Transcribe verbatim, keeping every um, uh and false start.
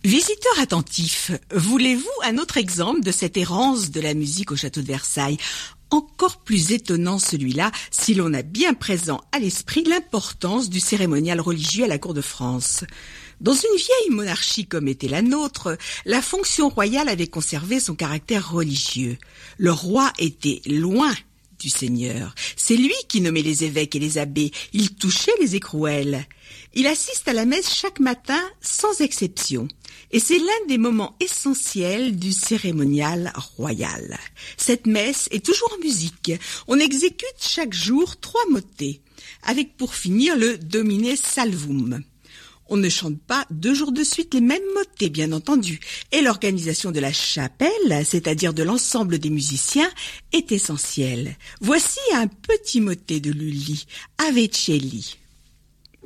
Visiteur attentif, voulez-vous un autre exemple de cette errance de la musique au château de Versailles ? Encore plus étonnant celui-là, si l'on a bien présent à l'esprit l'importance du cérémonial religieux à la cour de France. Dans une vieille monarchie comme était la nôtre, la fonction royale avait conservé son caractère religieux. Le roi était loin du Seigneur. C'est lui qui nommait les évêques et les abbés. Il touchait les écrouelles. Il assiste à la messe chaque matin sans exception. Et c'est l'un des moments essentiels du cérémonial royal. Cette messe est toujours en musique. On exécute chaque jour trois motets, avec pour finir le Domine Salvum. On ne chante pas deux jours de suite les mêmes motets, bien entendu. Et l'organisation de la chapelle, c'est-à-dire de l'ensemble des musiciens, est essentielle. Voici un petit motet de Lully, Ave Cieli.